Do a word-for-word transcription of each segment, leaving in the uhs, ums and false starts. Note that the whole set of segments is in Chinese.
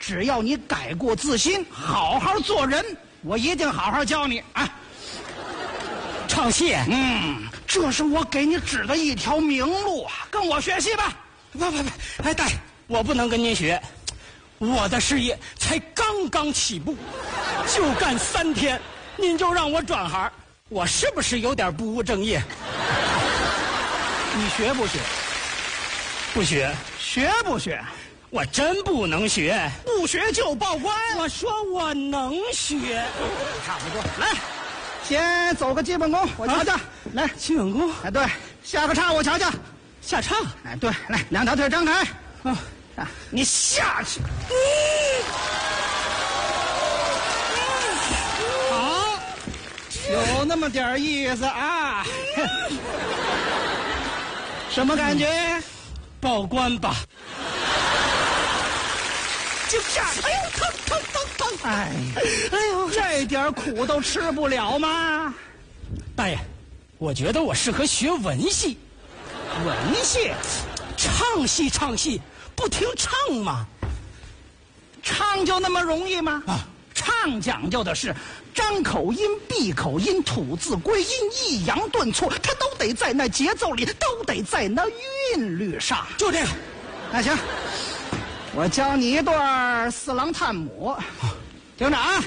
只要你改过自新，好好做人，我一定好好教你啊！ 唱戏， 嗯，这是我给你指的一条明路啊！跟我学戏吧！ 不不不，哎，大爷，我不能跟您学，我的事业才刚刚起步，就干三天，您就让我转行，我是不是有点不务正业？ 你学不学？ 不学， 学不学？ 我真不能学， 不学就报官。 我说我能学， 差不多。来，先走个基本功，我瞧瞧。啊、来， 基本功。 哎，对，下个叉我瞧瞧。 下叉。 哎，对，来，两条腿张开。 啊， 啊，你下去。嗯，好，有那么点意思啊。什么感觉？ 报官吧。 就下去！哎呦，疼疼疼疼！哎，哎呦，这点苦都吃不了吗？ 大爷，我觉得我适合学文戏。 文戏？ 唱戏唱戏，不听唱吗？ 唱就那么容易吗？ 啊， 唱讲究的是张口音、闭口音、吐字归音、抑扬顿挫，它都得在那节奏里，都得在那韵律上。 就这个。 那行。我教你一段四郎探母，听着啊！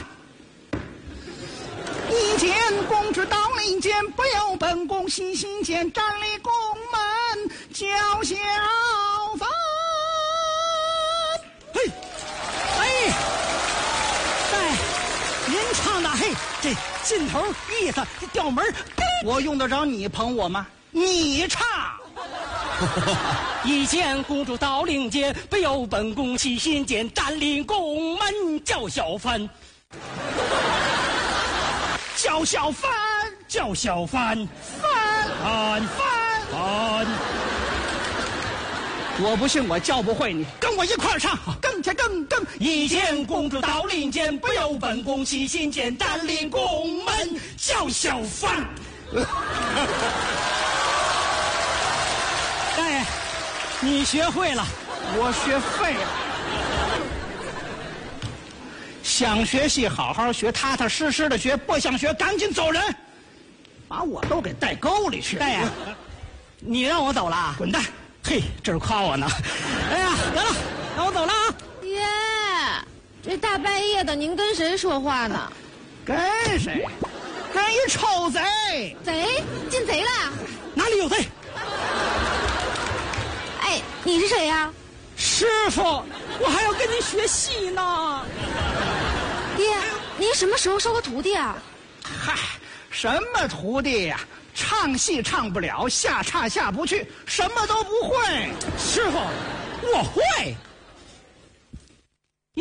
一见公之到令间，不由本宫细心间，站立宫门叫小贩。 嘿，哎，哎，您唱的嘿，这劲头意思调门， 我用得着你捧我吗？你唱。 一见公主到令间，不由本宫细心间，站立宫门叫小贩。 叫小贩， 叫小贩， 贩贩贩贩。 我不信我教不会你，跟我一块儿唱，更加更更。 一见公主到令间，不由本宫细心间，站立宫门叫小贩。大爷，你学会了， 我学废了。想学戏好好学，踏踏实实的学；不想学，赶紧走人，把我都给带沟里去。 大爷，你让我走了？ 滚蛋！ 嘿，这是夸我呢。哎呀，得了，让我走了啊！ 爹，这大半夜的，您跟谁说话呢？ 跟谁？跟一臭贼！ 贼？进贼了？ 哪里有贼？ 哎，你是谁呀？ 师傅，我还要跟您学戏呢。 爹，您什么时候收个徒弟啊？ 嗨，什么徒弟呀、啊？唱戏唱不了，下叉下不去，什么都不会。 师傅，我会。